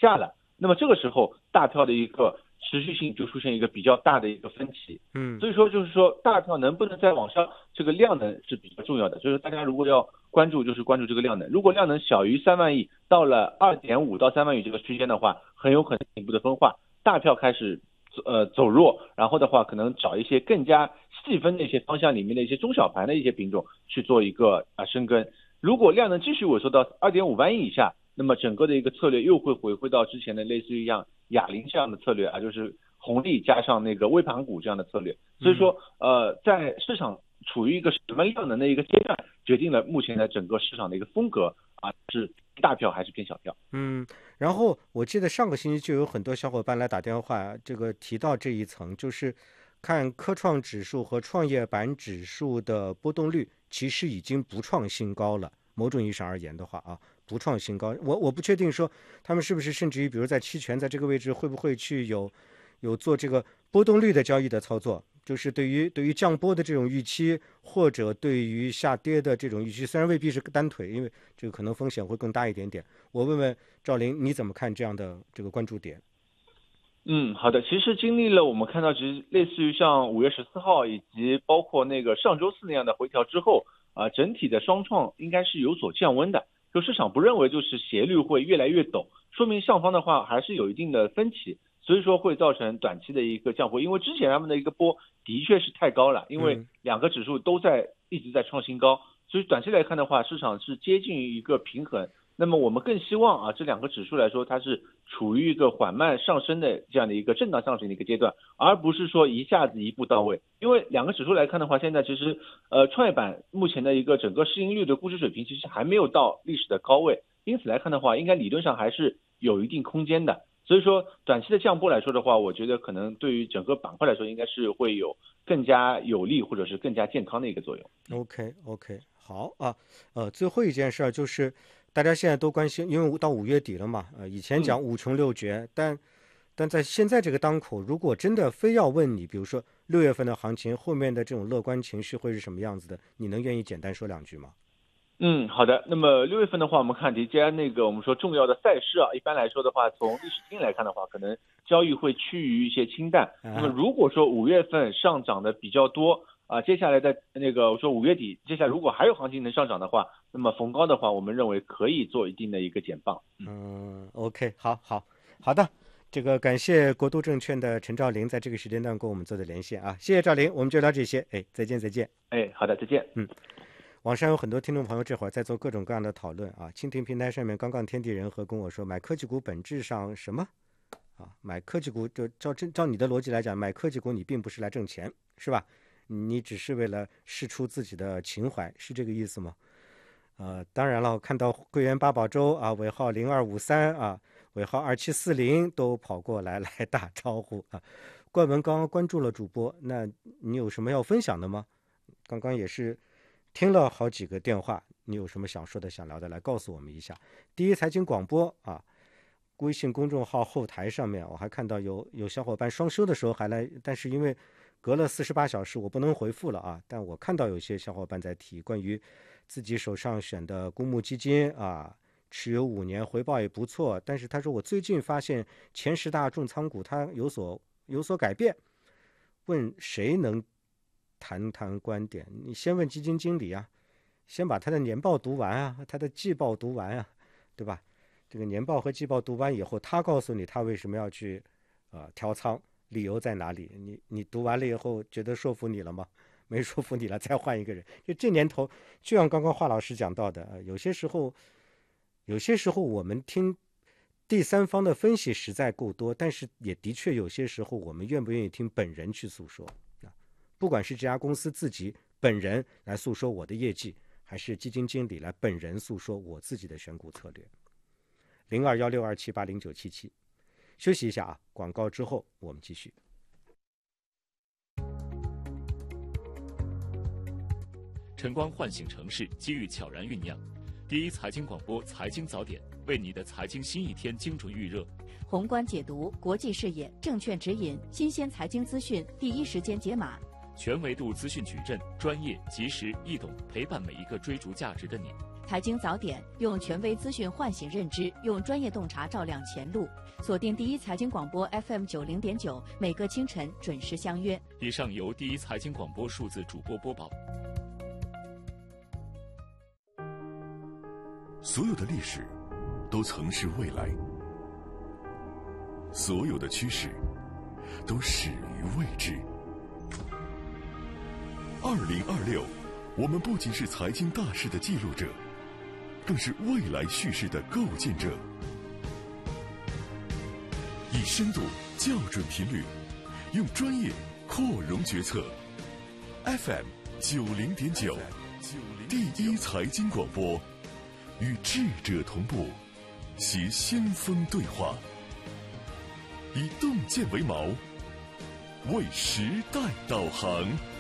下了，那么这个时候大票的一个持续性就出现一个比较大的一个分歧。所以说就是说大票能不能再往上，这个量能是比较重要的。所以说大家如果要关注，就是关注这个量能。如果量能小于3万亿，到了2.5到3万亿这个区间的话，很有可能进一步的分化，大票开始走弱，然后的话可能找一些更加细分的一些方向里面的一些中小盘的一些品种去做一个深耕。如果量能继续萎缩到2.5万亿以下，那么整个的一个策略又会回归到之前的类似于像哑铃这样的策略啊，就是红利加上那个微盘股这样的策略。所以说在市场处于一个什么量能的一个阶段，决定了目前的整个市场的一个风格啊，是大票还是偏小票。 然后我记得上个星期就有很多小伙伴来打电话，这个提到这一层，就是看科创指数和创业板指数的波动率其实已经不创新高了，某种意义上而言的话啊，不创新高。我不确定说他们是不是甚至于比如在期权在这个位置会不会去有做这个波动率的交易的操作，就是对于降波的这种预期，或者对于下跌的这种预期，虽然未必是单腿，因为这个可能风险会更大一点点。我问问赵林，你怎么看这样的这个关注点？ 好的。其实经历了我们看到，其实类似于像5月14号以及包括那个上周四那样的回调之后整体的双创应该是有所降温的。就市场不认为就是斜率会越来越陡，说明上方的话还是有一定的分歧，所以说会造成短期的一个降波。因为之前他们的一个波的确是太高了，因为两个指数都一直在创新高，所以短期来看的话，市场是接近于一个平衡。那么我们更希望这两个指数来说，它是处于一个缓慢上升的这样的一个震荡上行的一个阶段，而不是说一下子一步到位。因为两个指数来看的话，现在其实创业板目前的一个整个市盈率的估值水平其实还没有到历史的高位，因此来看的话，应该理论上还是有一定空间的。所以说短期的降波来说的话，我觉得可能对于整个板块来说，应该是会有更加有利或者是更加健康的一个作用。 OK， 好啊。最后一件事就是大家现在都关心，因为到5月底了嘛，以前讲五穷六绝，但在现在这个当口，如果真的非要问你，比如说6月份的行情后面的这种乐观情绪会是什么样子的，你能愿意简单说两句吗？ 好的。那么6月份的话，我们看叠加那个我们说重要的赛事一般来说的话，从历史经验来看的话，可能交易会趋于一些清淡。那么如果说5月份上涨的比较多接下来在那个我说5月底，接下来如果还有行情能上涨的话，那么逢高的话，我们认为可以做一定的一个减磅。 OK， 好的。这个感谢国都证券的陈兆林在这个时间段跟我们做的连线啊，谢谢兆林，我们就聊这些，再见。 好的，再见。 网上有很多听众朋友这会儿在做各种各样的讨论啊。蜻蜓平台上面刚刚天地人和跟我说，买科技股本质上什么买科技股就照你的逻辑来讲，买科技股你并不是来挣钱，是吧？你只是为了释出自己的情怀，是这个意思吗？当然了，我看到桂圆八宝粥尾号0253尾号2740都跑过来打招呼冠文刚刚关注了主播，那你有什么要分享的吗？刚刚也是听了好几个电话，你有什么想说的想聊的来告诉我们一下。第一财经广播微信公众号后台上面我还看到有小伙伴双休的时候还来，但是因为隔了48小时我不能回复了但我看到有些小伙伴在提关于自己手上选的公募基金持有5年回报也不错，但是他说我最近发现前10大重仓股它有所改变，问谁能谈谈观点？你先问基金经理先把他的年报读完他的季报读完对吧？这个年报和季报读完以后，他告诉你他为什么要去调仓，理由在哪里？你读完了以后觉得说服你了吗？没说服你了，再换一个人。这年头，就像刚刚华老师讲到的，有些时候我们听第三方的分析实在够多，但是也的确有些时候我们愿不愿意听本人去诉说不管是这家公司自己本人来诉说我的业绩，还是基金经理来本人诉说我自己的选股策略。0216278077，休息一下广告之后我们继续。 晨光唤醒城市，机遇悄然酝酿。第一财经广播财经早点，为你的财经新一天精准预热。 宏观解读，国际视野，证券指引，新鲜财经资讯，第一时间解码。 全维度资讯矩阵，专业、及时、易懂，陪伴每一个追逐价值的你。 财经早点，用权威资讯唤醒认知，用专业洞察照亮前路。锁定第一财经广播 FM90.9，每个清晨准时相约。 以上由第一财经广播数字主播播报。 所有的历史都曾是未来，所有的趋势都始于未知。2026，我们不仅是财经大事的记录者，更是未来叙事的构建者。以深度校准频率，用专业扩容决策。FM90.9，第一财经广播，与智者同步，携先锋对话，以洞见为锚，为时代导航。